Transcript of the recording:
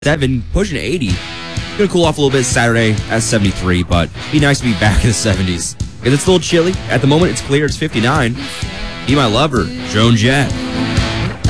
7, pushing 80. Gonna cool off a little bit Saturday at 73, but be nice to be back in the 70s. Because it's a little chilly. At the moment, it's clear. It's 59. Be My Lover, Joan Jett.